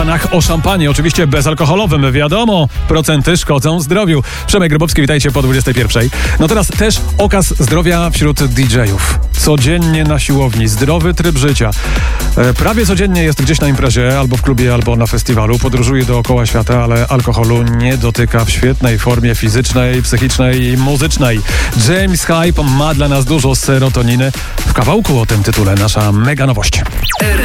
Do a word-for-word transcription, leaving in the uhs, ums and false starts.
Stanach o szampanie, oczywiście bezalkoholowym. Wiadomo, procenty szkodzą zdrowiu. Przemek Grybowski, witajcie po dwudziestej pierwszej. No teraz też okaz zdrowia wśród didżejów. Codziennie na siłowni, zdrowy tryb życia. E, prawie codziennie jest gdzieś na imprezie, albo w klubie, albo na festiwalu. Podróżuje dookoła świata, ale alkoholu nie dotyka w świetnej formie fizycznej, psychicznej i muzycznej. James Hype ma dla nas dużo serotoniny. W kawałku o tym tytule nasza mega nowość.